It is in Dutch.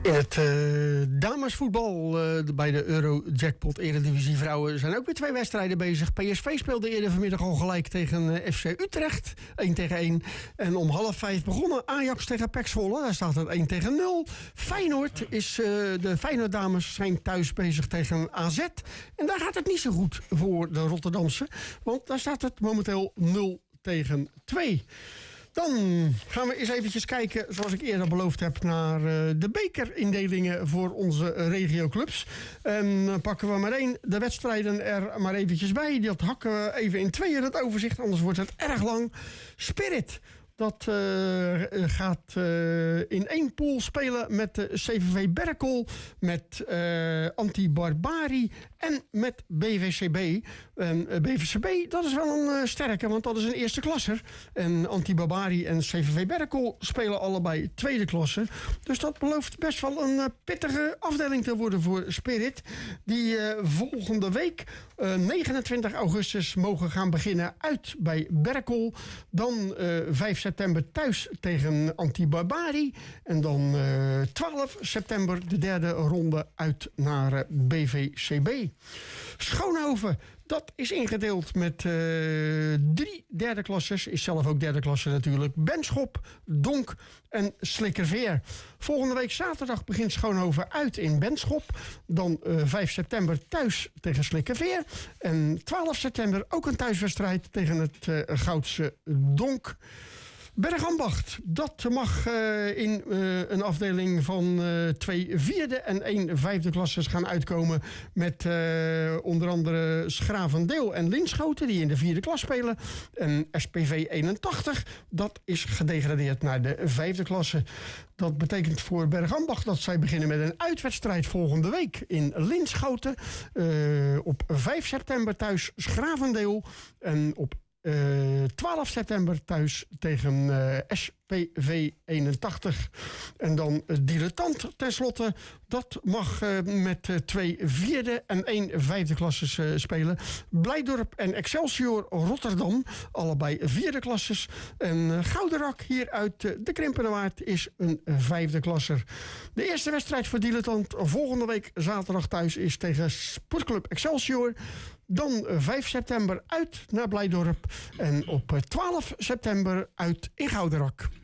In het damesvoetbal bij de Eurojackpot Eredivisie Vrouwen zijn ook weer 2 wedstrijden bezig. PSV speelde eerder vanmiddag al gelijk tegen FC Utrecht, 1-1. En om 4:30 begonnen Ajax tegen PEC Zwolle, daar staat het 1-0. Feyenoord de Feyenoord dames zijn thuis bezig tegen AZ. En daar gaat het niet zo goed voor de Rotterdamse, want daar staat het momenteel 0-2. Dan gaan we eens eventjes kijken, zoals ik eerder beloofd heb, naar de bekerindelingen voor onze regioclubs. En dan pakken we maar de wedstrijden er maar eventjes bij. Dat hakken we even in tweeën, het overzicht, anders wordt het erg lang. Spirit. Dat gaat in 1 pool spelen met de CVV Berkel, met Anti-Barbari en met BVCB. En BVCB, dat is wel een sterke, want dat is een eerste klasser. En Anti-Barbari en CVV Berkel spelen allebei tweede klasse. Dus dat belooft best wel een pittige afdeling te worden voor Spirit. Die volgende week, 29 augustus, mogen gaan beginnen uit bij Berkel. Dan 5 september thuis tegen Anti-Barbari. En dan 12 september de derde ronde uit naar BVCB. Schoonhoven, dat is ingedeeld met 3 derde klasses. Is zelf ook derde klasse natuurlijk. Benschop, Donk en Slikkerveer. Volgende week zaterdag begint Schoonhoven uit in Benschop. Dan 5 september thuis tegen Slikkerveer. En 12 september ook een thuiswedstrijd tegen het Goudse Donk. Bergambacht, dat mag in een afdeling van 2 vierde en 1 vijfde klasses gaan uitkomen met onder andere Schravendeel en Linschoten, die in de 4e klas spelen. En SPV 81, dat is gedegradeerd naar de 5e klasse. Dat betekent voor Bergambacht dat zij beginnen met een uitwedstrijd volgende week in Linschoten. Op 5 september thuis Schravendeel en op 12 september thuis tegen SPV 81. En dan Dilettant tenslotte. Dat mag met 2 vierde en 1 vijfde klasses spelen. Blijdorp en Excelsior Rotterdam. Allebei 4e klasses. En Gouderak hier uit de Krimpenerwaard is een 5e klasser. De eerste wedstrijd voor Dilettant volgende week zaterdag thuis is tegen Sportclub Excelsior. Dan 5 september uit naar Blijdorp. En op 12 september uit in Gouderak.